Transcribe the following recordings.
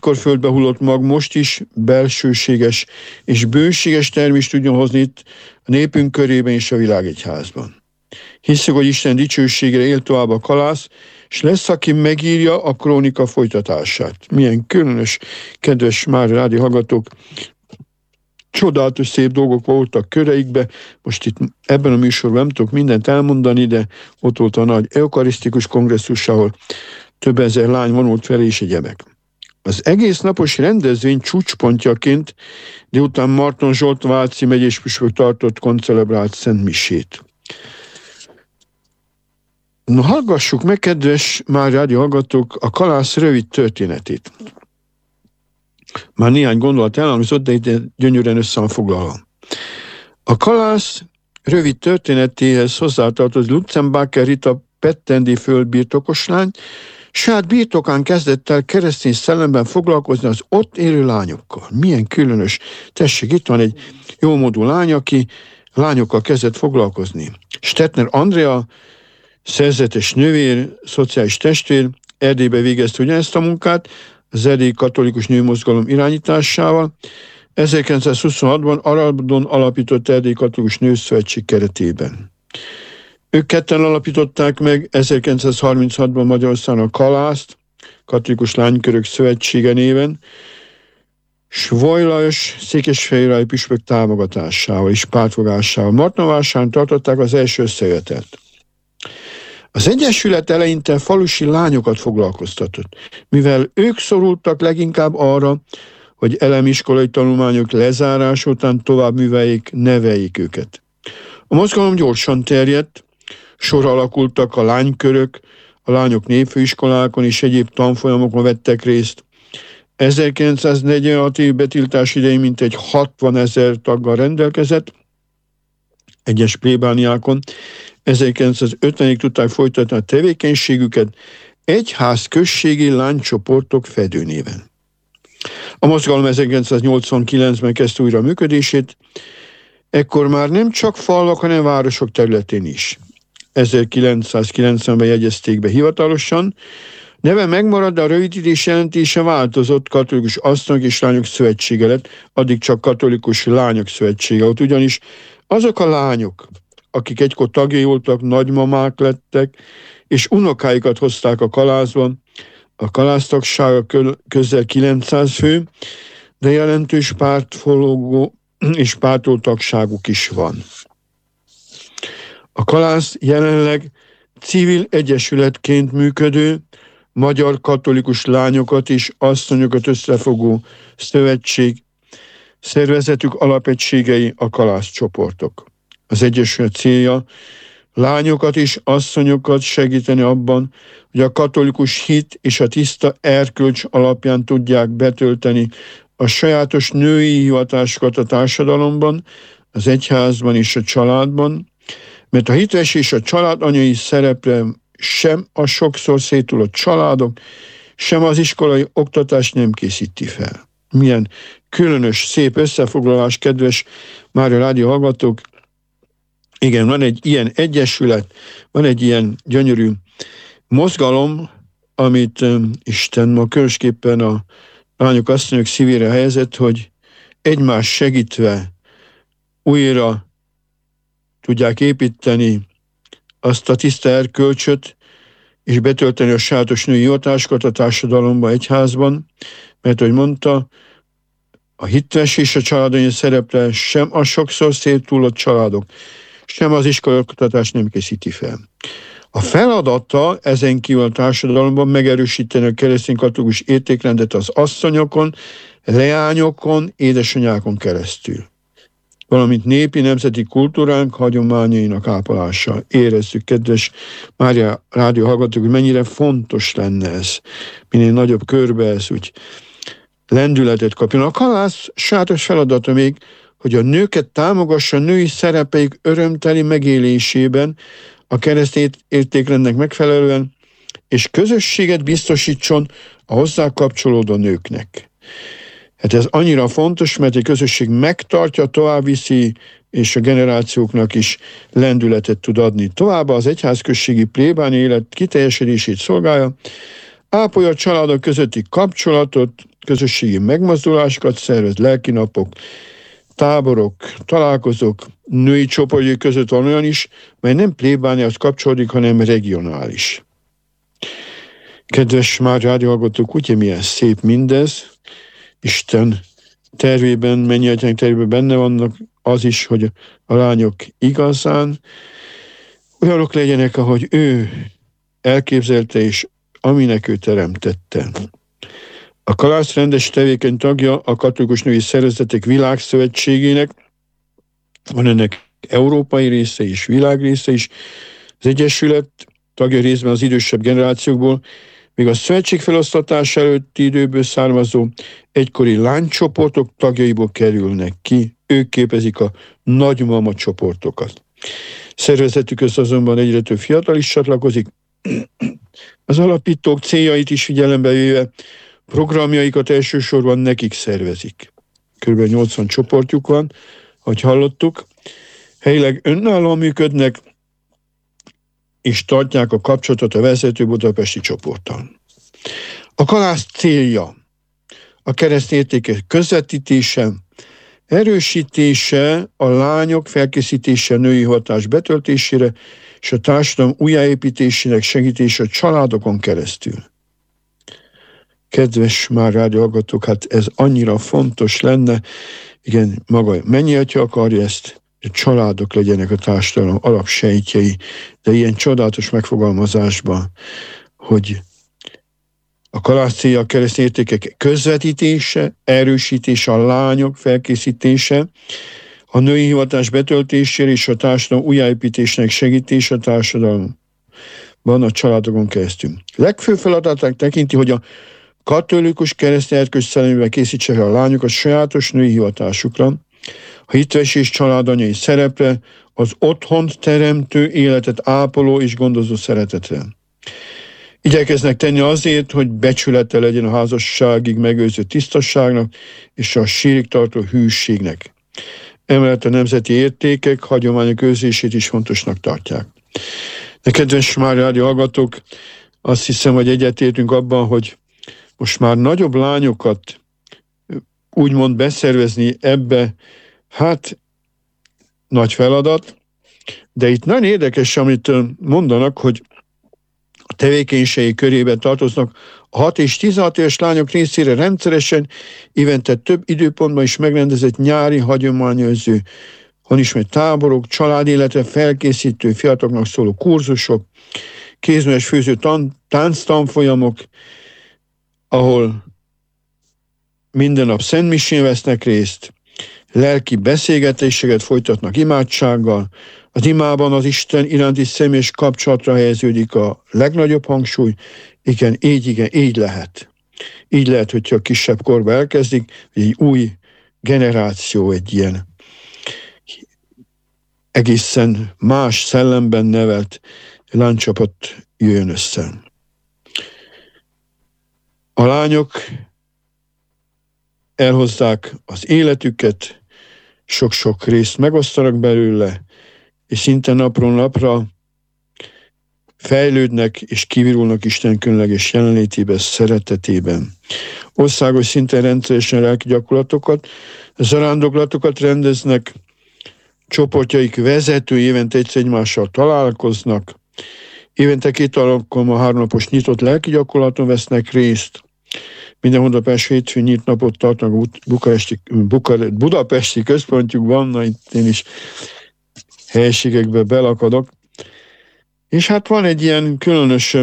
Akkor földbe hullott mag most is belsőséges és bőséges termést tudjon hozni itt a népünk körében és a világegyházban. Hisszük, hogy Isten dicsőségére él tovább a kalász, és lesz, aki megírja a krónika folytatását. Milyen különös, kedves Mária Rádió hallgatók, csodálatos szép dolgok voltak köreikbe. Most itt ebben a műsorban nem tudok mindent elmondani, de ott volt a nagy eukarisztikus kongresszus, ahol több ezer lány vonult fel és egyebek. Az egész napos rendezvény csúcspontjaként délután Marton Zsolt Váci megyés püspök tartott koncelebrált szentmisét. No, hallgassuk meg, kedves Mária Rádió hallgatók, a kalász rövid történetét. Már néhány gondolat elhangzott, de itt gyönyörűen össze van foglalva. A kalász rövid történetéhez hozzátartozik Lutzenbacher Rita pettendi földbirtokoslány, saját birtokán kezdett el keresztény szellemben foglalkozni az ott élő lányokkal. Milyen különös. Tessék, itt van egy jómódú lány, aki lányokkal kezdett foglalkozni. Stettner Andrea, szerzetes nővér, szociális testvér, Erdélybe végezte ugyanezt a munkát, az erdélyi katolikus nőmozgalom irányításával. 1926-ban Aradon alapított Erdélyi Katolikus Nőszövetség keretében. Ők ketten alapították meg 1936-ban Magyarországon a Kalászt, Katolikus Lánykörök Szövetsége néven, Svoly Lajos székesfehérvári püspök támogatásával és pártfogásával. Martonvásárhelyen tartották az első összejövetelt. Az egyesület eleinte falusi lányokat foglalkoztatott, mivel ők szorultak leginkább arra, hogy elemiskolai tanulmányok lezárása után tovább műveljék, neveljék őket. A mozgalom gyorsan terjedt, sorra alakultak a lánykörök, a lányok népfőiskolákon és egyéb tanfolyamokon vettek részt. 1946 év betiltás idején mintegy 60 000 taggal rendelkezett, egyes plébániákon. 1950-ig tudták folytatni a tevékenységüket egyház községi lánycsoportok fedőnéven. A mozgalom 1989-ben kezdte újra a működését, ekkor már nem csak falvak, hanem városok területén is. 1990-ben jegyezték be hivatalosan, neve megmaradt, de a rövidítés jelentése változott, Katolikus Asszonyok és Lányok Szövetsége lett, addig csak Katolikus Lányok Szövetsége. Ott ugyanis azok a lányok, akik egykor tagjai voltak, nagymamák lettek, és unokáikat hozták a kalászban. A kalásztagsága közel 900 fő, de jelentős pártfologó és pártoltagságuk is van. A kalász jelenleg civil egyesületként működő, magyar katolikus lányokat és asszonyokat összefogó szövetség, szervezetük alapegységei a kalász csoportok. Az egyesület célja lányokat és asszonyokat segíteni abban, hogy a katolikus hit és a tiszta erkölcs alapján tudják betölteni a sajátos női hivatásokat a társadalomban, az egyházban és a családban, mert a hites és a család anyai szerepre sem a sokszor széthullott családok, sem az iskolai oktatás nem készíti fel. Milyen különös, szép összefoglalás, kedves Mária Rádió hallgatók. Igen, van egy ilyen egyesület, van egy ilyen gyönyörű mozgalom, amit Isten ma különösképpen a lányok, asszonyok szívére helyezett, hogy egymás segítve újra tudják építeni azt a tiszta erkölcsöt, és betölteni a sajátos női hivatásokat a társadalomban, egyházban, mert, ahogy mondta, a hites és a családanyai szerepre sem a sokszor széthullott családok, sem az iskolai oktatás nem készíti fel. A feladata ezen kívül a társadalomban megerősíteni a keresztény katolikus értékrendet az asszonyokon, leányokon, édesanyákon keresztül. Valamint népi nemzeti kultúránk hagyományainak ápolása. Érezzük, kedves Mária Rádió hallgatók, hogy mennyire fontos lenne ez. Minél nagyobb körbe ez úgy lendületet kapjon. A kalász sajátos feladata még, hogy a nőket támogassa női szerepeik örömteli megélésében, a keresztény értékrendnek megfelelően, és közösséget biztosítson a hozzá kapcsolódó nőknek. Hát ez annyira fontos, mert egy közösség megtartja, továbbviszi, és a generációknak is lendületet tud adni. Továbbá az egyházközségi plébáni élet kiteljesedését szolgálja, ápolja a családok közötti kapcsolatot, közösségi megmozdulásokat szervez, lelkinapok, táborok, találkozók, női csoportjai között van olyan is, mely nem plébániához kapcsolódik, hanem regionális. Kedves már rádióhallgatók, ugye milyen szép mindez, Isten tervében, Mennyei tervében benne vannak az is, hogy a lányok igazán olyanok legyenek, ahogy ő elképzelte, és aminek ő teremtette. A Kalász rendes tevékeny tagja a Katolikus Női Szervezetek Világszövetségének, van ennek európai része és világrésze is. Az Egyesület tagja részben az idősebb generációkból, még a szövetség felosztatás előtti időből származó egykori lánycsoportok tagjaiból kerülnek ki, ők képezik a nagymama csoportokat. Szervezetükhöz azonban egyre több fiatal is csatlakozik. Az alapítók céljait is figyelembe véve programjaikat elsősorban nekik szervezik. Kb. 80 csoportjuk van, ahogy hallottuk. Helyileg önállóan működnek, és tartják a kapcsolatot a vezető budapesti csoporttal. A Kalász célja a keresztény értékek közvetítése, erősítése, a lányok felkészítése női hatás betöltésére, és a társadalom újjáépítésének segítése a családokon keresztül. Kedves már rádióhallgatók, hát ez annyira fontos lenne, igen, maga Mennyi Atya akarja ezt, hogy a családok legyenek a társadalom alapsejtjei, de ilyen csodálatos megfogalmazásban, hogy a Kalász célja a keresztény értékek közvetítése, erősítése, a lányok felkészítése, a női hivatás betöltésére és a társadalom újjáépítésének segítése a társadalomban, a családokon keresztül. Legfőbb feladatának tekinti, hogy a katolikus keresztény erkölcs szellemében készítsék a lányok a sajátos női hivatásukra, a hitvesi és családanyai szerepre, az otthont teremtő, életet ápoló és gondozó szeretetre. Igyekeznek tenni azért, hogy becsülete legyen a házasságig megőrző tisztasságnak és a sírig tartó hűségnek. Emellett a nemzeti értékek, hagyományok őrzését is fontosnak tartják. De kedves már rádióhallgatók, azt hiszem, hogy egyetértünk abban, hogy most már nagyobb lányokat úgymond beszervezni ebbe, hát nagy feladat, de itt nagyon érdekes, amit mondanak, hogy a tevékenységi körébe tartoznak a 6 és 16 éves lányok részére rendszeresen, évente több időpontban is megrendezett nyári hagyományőrző, táborok, családéletre felkészítő, fiataloknak szóló kurzusok, kézműves főző tánctanfolyamok, ahol minden nap szentmisén vesznek részt, lelki beszélgetéseket folytatnak imádsággal, az imában az Isten iránti személyes kapcsolatra helyeződik a legnagyobb hangsúly. Igen, így lehet. Így lehet, hogyha kisebb korba elkezdik, hogy egy új generáció, egy ilyen egészen más szellemben nevelt lánycsapat jöjjön össze. A lányok elhozzák az életüket, sok-sok részt megosztanak belőle, és szinte napról napra fejlődnek és kivirulnak Isten különleges jelenlétében, szeretetében. Országos szinten rendszeresen lelki gyakorlatokat, zarándoklatokat rendeznek, csoportjaik vezetői évente egyszer egymással találkoznak, évente 2 alkalommal 3 napos nyitott lelki gyakorlaton vesznek részt, minden hónapos hétfőn nyílt napot tartanak budapesti központjukban, na itt én is helységekbe belakadok. És hát van egy ilyen különös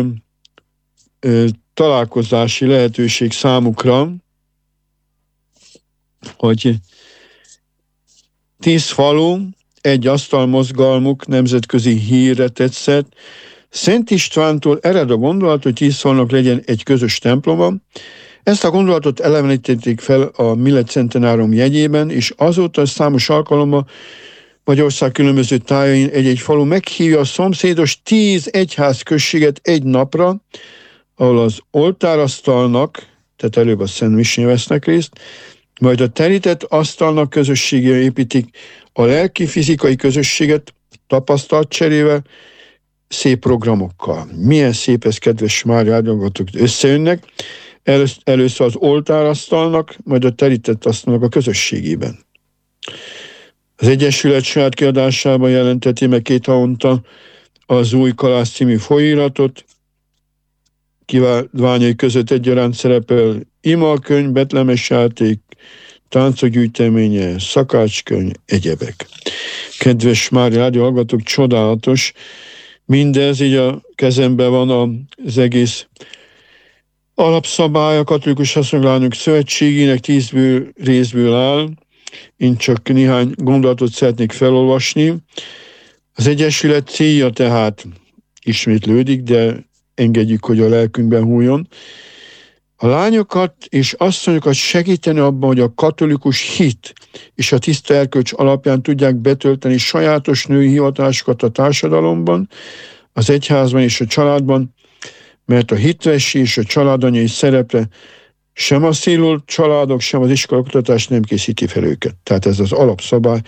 találkozási lehetőség számukra, hogy 10 falu, egy asztalmozgalmuk nemzetközi hírre tetszett. Szent Istvántól ered a gondolat, hogy 10 falunak legyen egy közös temploma. Ezt a gondolatot elevenítették fel a Millet Centenárium jegyében, és azóta számos alkalommal Magyarország különböző tájain egy-egy falu meghívja a szomszédos 10 egyházközséget egy napra, ahol az oltárasztalnak, tehát előbb a szentmisén vesznek részt, majd a terített asztalnak közösségére építik a lelki-fizikai közösséget tapasztalatcserével, szép programokkal. Milyen szép ez, kedves Mária, hogy összejönnek. Először az oltárasztalnak, majd a terített asztalnak a közösségében. Az Egyesület saját kiadásában jelenteti meg 2 havonta az Új Kalász című folyóiratot. Kiadványai között egyaránt szerepel imakönyv, betlemes játék, táncok gyűjteménye, szakácskönyv, egyebek. Kedves Mária Rádió hallgatók, csodálatos. Mindez így a kezemben van az egész alapszabály a Katolikus Asszonylányok Szövetségének 10 részből áll. Én csak néhány gondolatot szeretnék felolvasni. Az Egyesület célja tehát ismétlődik, de engedjük, hogy a lelkünkben hújjon. A lányokat és asszonyokat segíteni abban, hogy a katolikus hit és a tiszta erkölcs alapján tudják betölteni sajátos női hivatásukat a társadalomban, az egyházban és a családban, mert a hitvesi és a családanyai szerepre sem a szélult családok, sem az iskolaoktatás nem készíti fel őket. Tehát ez az alapszabály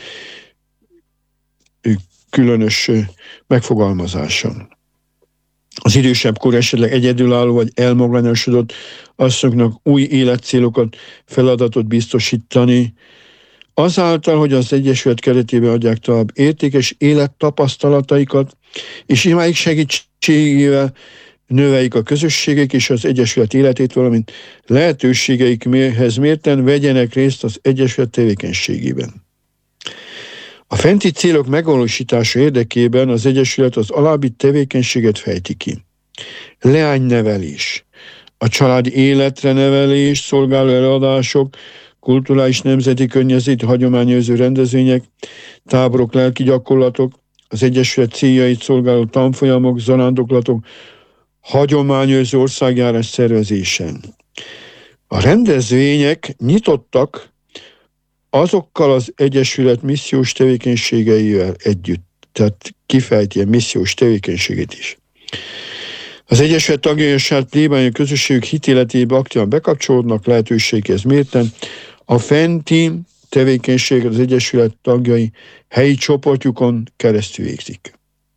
különös megfogalmazása. Az idősebb kor esetleg egyedülálló vagy elmagányosodott asszonyoknak új életcélokat, feladatot biztosítani, azáltal, hogy az Egyesület keretében adják tovább értékes élettapasztalataikat, és imáig segítségével növeljük a közösségek és az Egyesület életét, valamint lehetőségeikhez mérten vegyenek részt az Egyesület tevékenységében. A fenti célok megvalósítása érdekében az Egyesület az alábbi tevékenységet fejti ki. Leánynevelés, a családi életre nevelés, szolgáló előadások, kulturális nemzeti környezeti hagyományőrző rendezvények, táborok, lelki gyakorlatok, az Egyesület céljait szolgáló tanfolyamok, zarándoklatok, hagyományőrző országjárás szervezésen. A rendezvények nyitottak azokkal az Egyesület missziós tevékenységeivel együtt, tehát kifejti a missziós tevékenységét is. Az Egyesület tagjai a saját plébány közösségük hitéletébe aktívan bekapcsolódnak, lehetőséghez mérten. A fenti tevékenységet az Egyesület tagjai helyi csoportjukon keresztül végzik.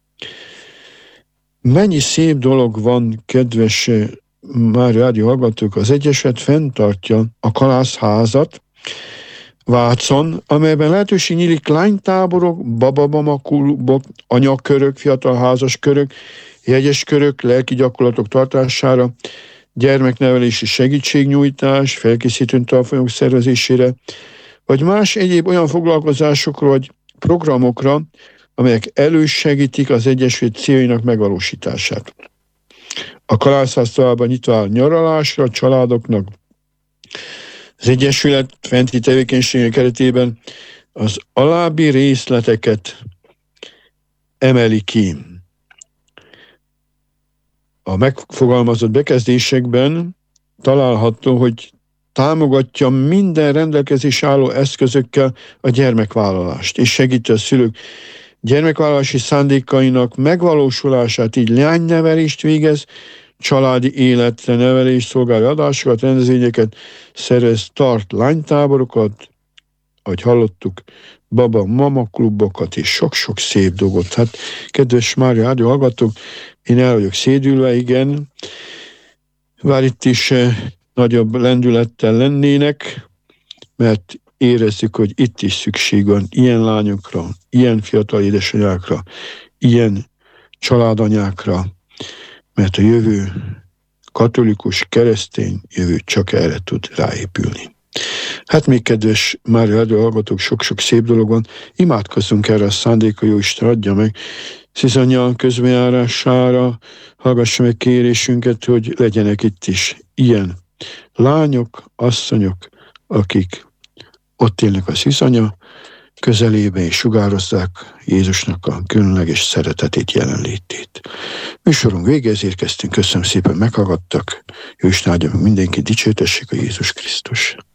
Mennyi szép dolog van, kedves Mária Rádió hallgatók, az Egyesület fenntartja a kalászházat Vácon, amelyben lehetőség nyílik lánytáborok, babamamaklubok, anyakörök, fiatal házaskörök, jegyeskörök, lelki gyakorlatok tartására, gyermeknevelési segítségnyújtás, felkészítő tanfolyamok szervezésére, vagy más egyéb olyan foglalkozásokra vagy programokra, amelyek elősegítik az Egyesület céljainak megvalósítását. A kalászház továbbá nyitva áll nyaralásra a családoknak. Az Egyesület fenti tevékenysége keretében az alábbi részleteket emeli ki. A megfogalmazott bekezdésekben található, hogy támogatja minden rendelkezés álló eszközökkel a gyermekvállalást, és segíti a szülők gyermekvállalási szándékainak megvalósulását, így leánynevelést végez, családi életre nevelést, szolgáló adásokat, rendezvényeket szervez, tart lánytáborokat, ahogy hallottuk, baba-mama klubokat és sok-sok szép dolgot. Hát, kedves Mária Rádió hallgatók, én el vagyok szédülve, igen, bár itt is nagyobb lendülettel lennének, mert érezzük, hogy itt is szükség van ilyen lányokra, ilyen fiatal édesanyákra, ilyen családanyákra, mert a jövő katolikus, keresztény jövő csak erre tud ráépülni. Hát még kedves Mária Rádió hallgatók, sok-sok szép dolog van, imádkozzunk erre a szándéka, jó Isten adja meg, Szűzanyja közbenjárására, hallgassa meg kérésünket, hogy legyenek itt is ilyen lányok, asszonyok, akik ott élnek a Szűzanya közelében, és sugározzák Jézusnak a különleges szeretetét, jelenlétét. Műsorunk végéhez érkeztünk, köszönöm szépen, meghallgattak. Jó Isten áldja meg mindenki, dicsértessék a Jézus Krisztus.